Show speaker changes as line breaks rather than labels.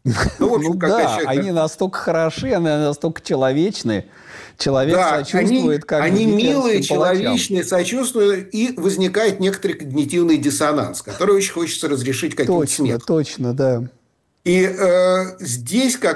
Ну, в
Ну
общем, когда
да, они
человек...
настолько хороши, они настолько человечны. Человек
Да,
сочувствует как бы
они милые,
гитлеровским палачам.
человечные, сочувствуют, и возникает некоторый когнитивный диссонанс, который очень хочется разрешить каким-то
Точно,
смехом.
точно, да.
И здесь как